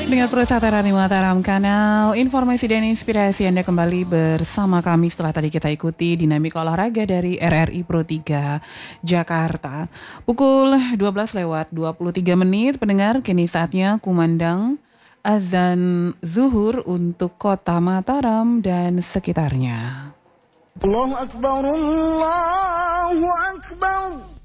Dengan Perusahaan Radio Mataram, kanal informasi dan inspirasi Anda kembali bersama kami setelah tadi kita ikuti dinamika olahraga dari RRI Pro 3 Jakarta. Pukul 12:23 pendengar, kini saatnya kumandang azan zuhur untuk kota Mataram dan sekitarnya. Allahu Akbar, Allahu Akbar.